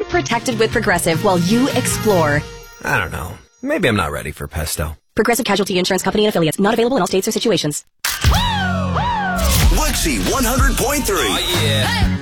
protected with Progressive while you explore. I don't know. Maybe I'm not ready for pesto. Progressive Casualty Insurance Company and Affiliates. Not available in all states or situations. Wixie 100.3. Oh, yeah.